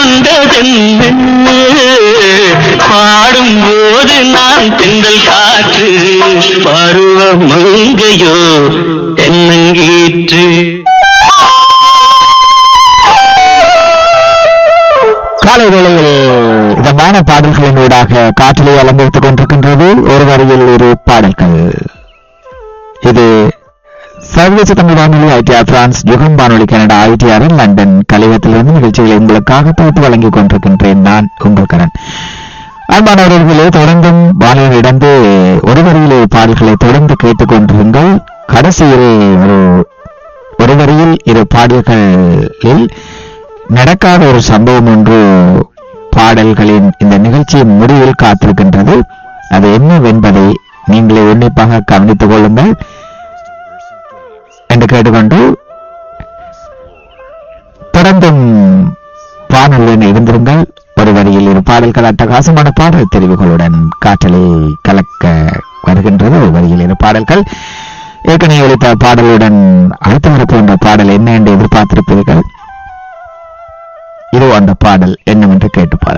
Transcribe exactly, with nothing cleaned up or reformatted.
வந்ததென்ன பாடும் போது நான் தென்றல் காற்று பருவ மங்கையோ தென்னங்கீற்று. காலை வேளையில் இதமான பாடல்களின் ஊடாக காற்றிலே அலங்கரித்துக் கொண்டிருக்கின்றது ஒரு வரியில் ஒரு பாடல்கள். இது சர்வதேச தமிழ் வானொலி ஐடிஆர் பிரான்ஸ், யுகம் வானொலி கனடா ஐடிஆர் லண்டன் கலையகத்திலிருந்து நிகழ்ச்சிகளை உங்களுக்காக தொகுத்து வழங்கிக் கொண்டிருக்கின்றேன். நான் உங்கள் கரண். அன்பானவர்களே, தொடர்ந்தும் வானொலியில் இடந்து ஒரு வரியிலே பாடல்களை தொடர்ந்து கேட்டுக் கொண்டிருங்கள். கடைசியில் ஒரு ஒரு வரியில் இரு பாடல்களில் நடக்காத ஒரு சம்பவம் ஒன்று பாடல்களின் இந்த நிகழ்ச்சியின் முடிவில் காத்திருக்கின்றது. அது என்னவென்பதை நீங்களே உன்னிப்பாக கவனித்துக் கொள்ளுங்கள் என்று கேட்டுக்கொண்டு தொடர்ந்தும் வானொலியுடன் இருந்திருங்கள். ஒரு வரியில் இரு பாடல்கள் அட்டகாசமான பாடல் தெரிவுகளுடன் காற்றலை கலக்க வருகின்றது. ஒரு வரியில் இரு பாடல்கள் ஏற்கனவே ஒலித்த பாடலுடன் அடுத்து வரப்போன்ற பாடல் என்ன என்று எதிர்பார்த்திருப்பீர்கள். இதோ அந்த பாடல் என்னவென்று கேட்டு பாருங்கள்.